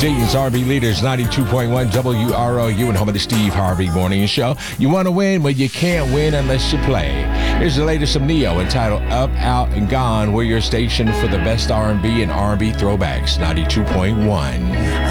Dayton's R&B leaders, 92.1 WROU and home of the Steve Harvey Morning Show. You want to win, but you can't win unless you play. Here's the latest from Neo entitled Up, Out, and Gone. We're your station for the best R&B and R&B throwbacks, 92.1.